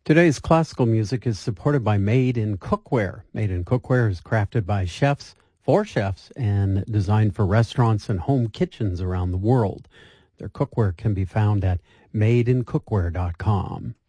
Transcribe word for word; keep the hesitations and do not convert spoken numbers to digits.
Today's classical music is supported by Made in Cookware. Made in Cookware is crafted by chefs for chefs and designed for restaurants and home kitchens around the world. Their cookware can be found at made in cookware dot com.